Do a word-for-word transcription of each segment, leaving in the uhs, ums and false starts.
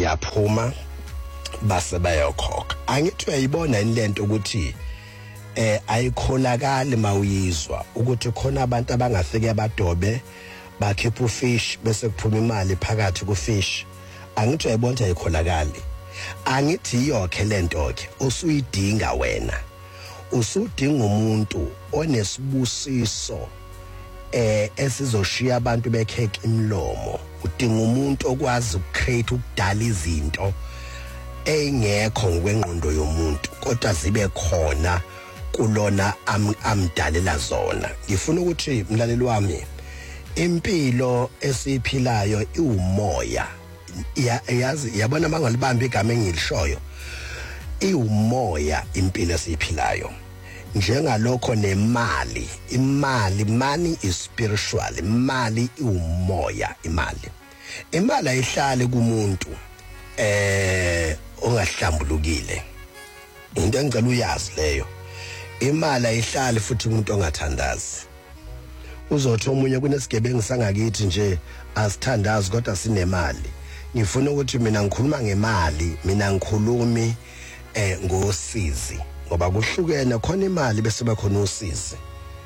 siyaphuma base bayokhokha. Angithi uyayibona inlento ukuthi eh ayikholakali mawuyizwa ukuthi khona abantu abangafike abadobe bakhipha ufish bese kuphuma imali phakathi kufish. Angithi uyayibona ayikholakali. Angithi yokhe lento ke usuyidinga wena. Usudinga umuntu onesibusiso eh esizoshiya abantu bekheke imlomo. Udinga umuntu okwazi ukucreate ukudala izinto engekho ngokwengqondo yomuntu kodwa zibe khona kulona am, amdalela zona. Ngifuna ukuthi mlaleli wami impilo esiphilayo iwumoya. Yazi yabona mangalibamba igama engilishoyo. Iwumoya impilo esiphilayo. Njengalokho nemali, imali, money is spiritual, imali iwumoya, imali. Imali ayihlali kumuntu eh ongahlambulukile. Into engicela uyazi leyo. Imali ayihlali futhi umuntu ongathandazi. Uzothi omunye kunesigebengu sangakithi nje asithandazi kodwa sinemali. Ngifuna ukuthi mina ngikhuluma ngemali, mina ngikhulumi eh ngosizi. Ngoba kuhlukene khona imali bese bakhona usizi.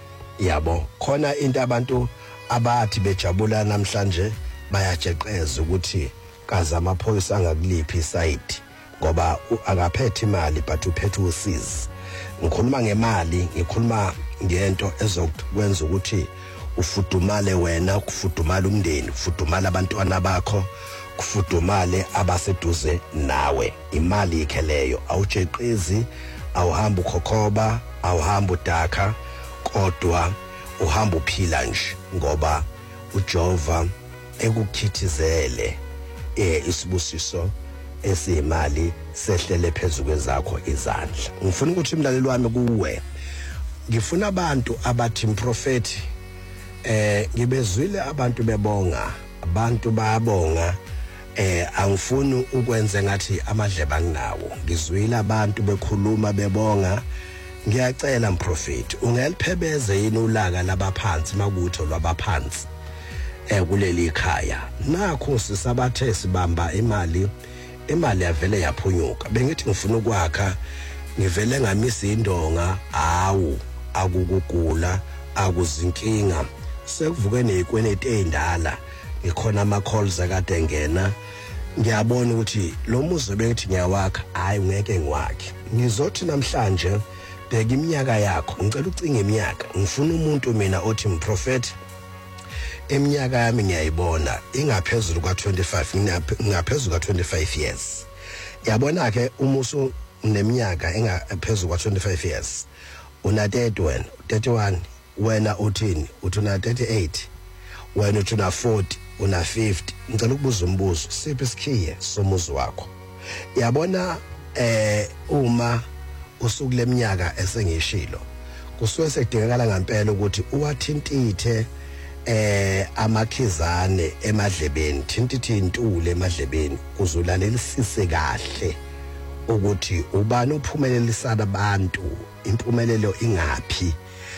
Yabo, khona into abantu abathi bejabula namhlanje bayajeqeza ukuthi kaze amaphoyisa angakuliphi side ngoba akaphethe imali but uphethe usizi. Ngikhuluma ngemali, ngikhuluma ngento ezokwenza ukuthi ufudumale wena, kufudumala umndeni, kufudumala abantwana bakho, kufudumale abaseduze nawe. Imali ikhe leyo, awujeqezi, awuhamba ukhokhoba, awuhamba udaka, kodwa uhamba uphila nje ngoba uJehova ekukhithizele eh isibusiso esiyimali sehlele phezulu kwezakho izandla. Ngifuna ukuthi umlaleli wami kuwe, ngifuna abantu abathi mprofeti eh ngibezwile abantu bebonga, abantu bayabonga, eh angifuni ukwenza ngathi amadlebe anginawo. Ngizwile abantu bekhuluma bebonga. Ngiyacela mprofeti ungeliphebeze yini ulaka labaphansi makutho lwabaphansi eh kuleli ikhaya. Nakho sisabathe sibamba imali, imali yavele yaphunyuka. Bengithi ngifuna ukwakha, ngivele ngamisa indonga, hawu akukugula, akuzinkinga. Sekuvuke nezikweneti ezindala, ngikhona ama calls akade ngena. Ngiyabona ukuthi lo muzi bengithi ngiyawakha, hayi ngeke ngiwakhe. Ngizothi namhlanje bheka iminyaka yakho, ngicela ucinge iminyaka. Ngifuna umuntu mina othi mprofeti eminyaka yami ngiyayibona ingaphezulu kwa twenty-five, ingaphezulu kwa twenty-five years. Yabona ke umuso neminyaka engaphezulu kwa twenty-five years. Una thirty-one, thirty-one, wena uthini? Uthuna thirty-eight. Wena uthuna forty, una fifty. Ngicela ukubuza umbuzo, siphi isikhiye somuzi wakho? Yabona eh uma usukule minyaka esengishilo, kusuke sekudingakala ngempela ukuthi uwathintithe eh amakhizane emadlebeni, thintithe intule emadlebeni kuzulalelisise kahle ukuthi ubani uphumelelisana abantu, impumelelo ingaphi,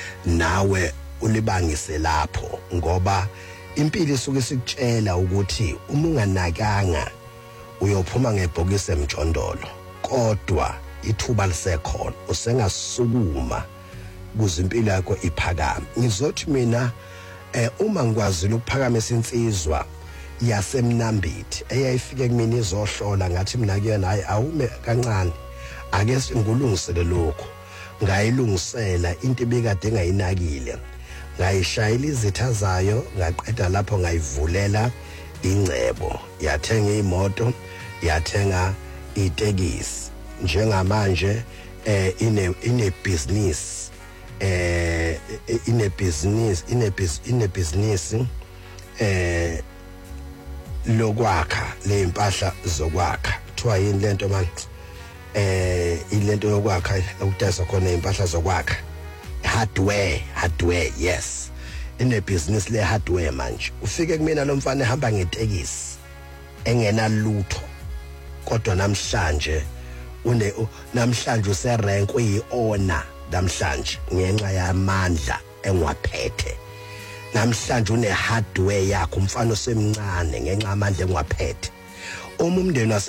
nawe ulibangise lapho. Ngoba impilo isuke sikutshela ukuthi uma unganakanga uyophuma ngebhokisi emjondolo, kodwa ithuba lisekhona, usengasukuma kuze impilo yakho iphakame. Ngizothi mina eh uma ngikwazile ukuphakamisa insizwa yasemnambithi eyayifike kumina izohlola ngathi mina kuyena hayi awume kancane, ake singulungisele lokho. Ngayilungisela into ebekade engayinakile, ngayishayela izitha zayo, ngaqeda lapho ngayivulela ingcebo, yathenga imoto, yathenga itekisi. Njengamanje eh ine ine business eh ine business ine ine business eh lokwakha le impahla zokwakha. Kuthiwa yini lento manje? Eh ilento yokwakha ukudayisa khona impahla zokwakha, hardware, hardware, yes. Ine business le hardware manje. Ufike kumina lo mfana ehamba ngetekisi engena lutho, kodwa namhlanje une namhlanje userank uyiona namhlanje ngenxa yamandla engwaphethe. Namhlanje une hardware yakho, umfana osemncane ngenxa yamandla engwaphethe. Uma umndeni